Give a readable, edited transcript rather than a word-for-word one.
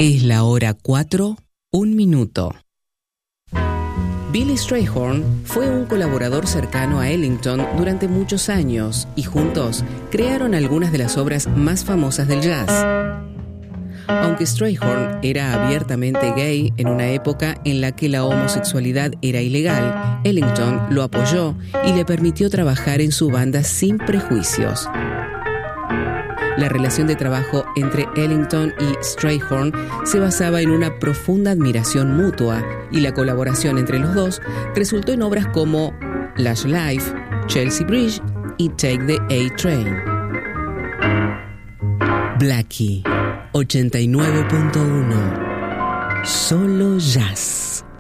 Es la hora 4, 1 minuto. Billy Strayhorn fue un colaborador cercano a Ellington durante muchos años y juntos crearon algunas de las obras más famosas del jazz. Aunque Strayhorn era abiertamente gay en una época en la que la homosexualidad era ilegal, Ellington lo apoyó y le permitió trabajar en su banda sin prejuicios. La relación de trabajo entre Ellington y Strayhorn se basaba en una profunda admiración mutua y la colaboración entre los dos resultó en obras como Lush Life, Chelsea Bridge y Take the A-Train. Blackie 89.1. Solo jazz.